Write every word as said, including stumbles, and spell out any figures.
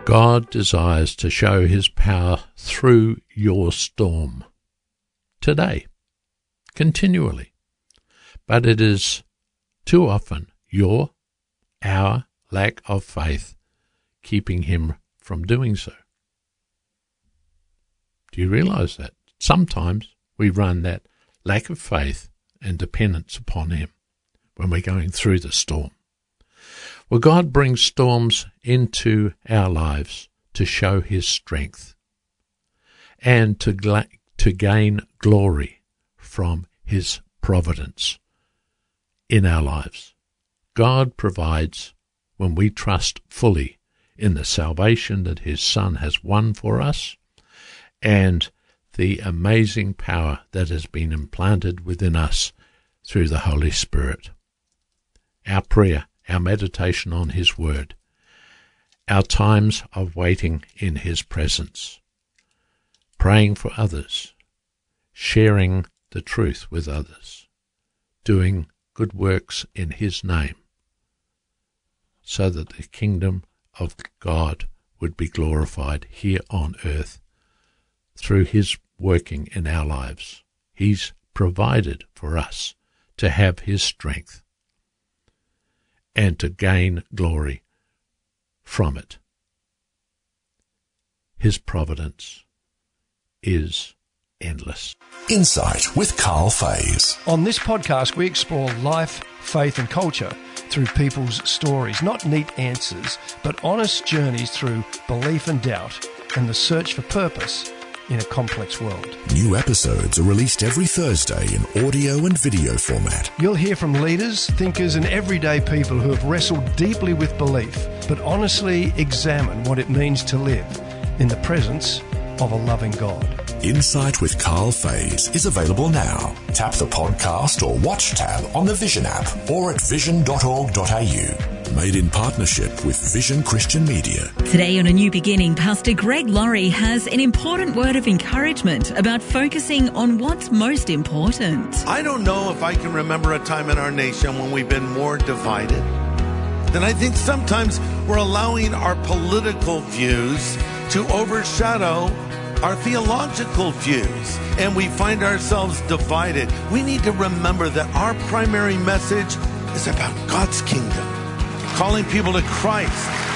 God desires to show his power through your storm. Today, continually. But it is too often your, our lack of faith keeping him from doing so. Do you realize that? Sometimes we run that lack of faith and dependence upon him when we're going through the storm. Well, God brings storms into our lives to show his strength and to, gla- to gain glory from his providence in our lives. God provides when we trust fully in the salvation that his Son has won for us and the amazing power that has been implanted within us through the Holy Spirit. Our prayer, our meditation on his word, our times of waiting in his presence, praying for others, sharing the truth with others, doing good works in his name, so that the kingdom of God would be glorified here on earth through his working in our lives. He's provided for us to have his strength and to gain glory from it. His providence is endless. Insight with Carl Fays. On this podcast, we explore life, faith and culture through people's stories, not neat answers, but honest journeys through belief and doubt and the search for purpose in a complex world. New episodes are released every Thursday in audio and video format. You'll hear from leaders, thinkers and everyday people who have wrestled deeply with belief, but honestly examine what it means to live in the presence of a loving God. Insight with Carl Fays is available now. Tap the podcast or watch tab on the Vision app or at vision dot org dot a u. Made in partnership with Vision Christian Media. Today on A New Beginning, Pastor Greg Laurie has an important word of encouragement about focusing on what's most important. I don't know if I can remember a time in our nation when we've been more divided. And I think sometimes we're allowing our political views to overshadow our theological views, and we find ourselves divided. We need to remember that our primary message is about God's kingdom, calling people to Christ,